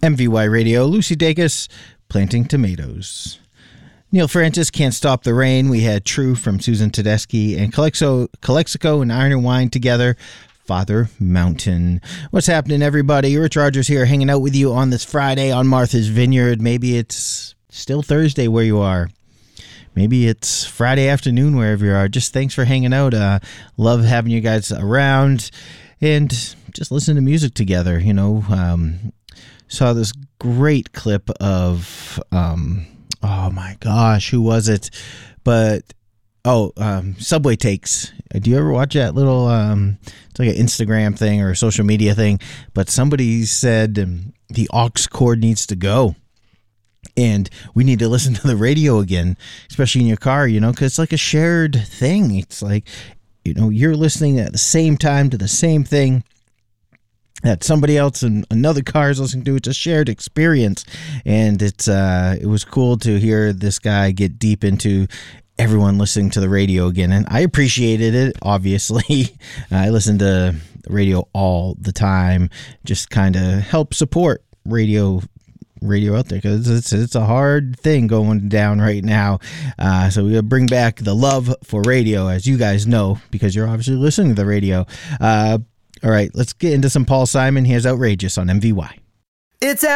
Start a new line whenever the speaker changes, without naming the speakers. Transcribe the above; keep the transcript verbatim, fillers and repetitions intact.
M V Y Radio, Lucy Dacus, Planting Tomatoes. Neil Francis, Can't Stop the Rain. We had True from Susan Tedeschi, and Calexico, Calexico and Iron and Wine together, Father Mountain. What's happening, everybody? Rich Rogers here, hanging out with you on this Friday on Martha's Vineyard. Maybe it's still Thursday where you are. Maybe it's Friday afternoon wherever you are. Just thanks for hanging out. Uh, love having you guys around and just listen to music together. You know, um, saw this great clip of... Um, Oh my gosh, who was it? But, oh, um, Subway Takes. Do you ever watch that little, um, it's like an Instagram thing or a social media thing, but somebody said um, the aux cord needs to go. And we need to listen to the radio again, especially in your car, you know, because it's like a shared thing. It's like, you know, you're listening at the same time to the same thing that somebody else in another car is listening to. It's a shared experience, and it's uh, it was cool to hear this guy get deep into everyone listening to the radio again, and I appreciated it. Obviously, I listen to the radio all the time, just kind of help support radio. radio out there, because it's it's a hard thing going down right now, uh, so we gotta bring back the love for radio, as you guys know, because you're obviously listening to the radio. uh All right, let's get into some Paul Simon. Here's Outrageous on M V Y.
It's